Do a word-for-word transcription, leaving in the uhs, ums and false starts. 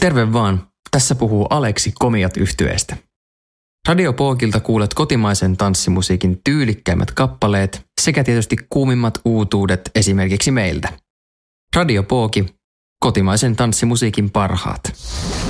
Terve vaan, tässä puhuu Aleksi Komiat -yhtyeestä. Radio Pookilta kuulet kotimaisen tanssimusiikin tyylikkäimmät kappaleet sekä tietysti kuumimmat uutuudet esimerkiksi meiltä. Radio Pooki, kotimaisen tanssimusiikin parhaat.